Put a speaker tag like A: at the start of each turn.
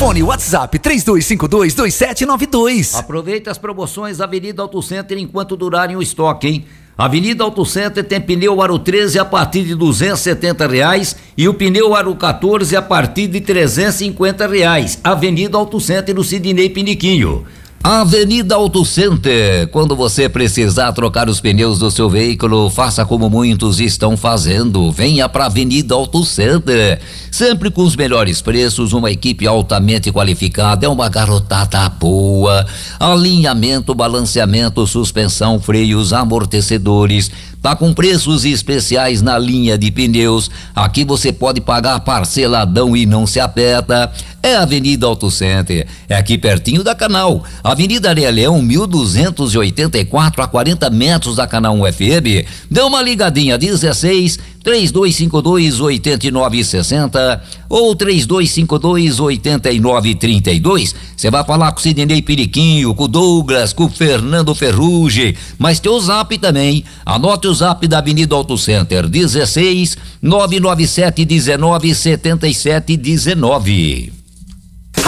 A: Fone WhatsApp 32522792.
B: Aproveite as promoções Avenida Auto Center enquanto durarem o estoque, hein? Avenida Auto Center tem pneu Aro 13 a partir de R$270 e o pneu Aro 14 a partir de R$350. Avenida Auto Center no Sidney Piniquinho. Avenida Auto Center, quando você precisar trocar os pneus do seu veículo, faça como muitos estão fazendo, venha para Avenida Auto Center, sempre com os melhores preços, uma equipe altamente qualificada, é uma garotada boa, alinhamento, balanceamento, suspensão, freios, amortecedores, tá com preços especiais na linha de pneus, aqui você pode pagar parceladão e não se aperta, é Avenida Auto Center, é aqui pertinho da Canal, Avenida Areia Leão 1284 a 40 metros da Canal 1 FM, dê uma ligadinha 16-3252-8960 ou 3252-8932, você vai falar com o Sidney Piriquinho, com o Douglas, com o Fernando Ferrugem, mas tem o zap também, anote o zap da Avenida Auto Center, 16-997-19-77-19.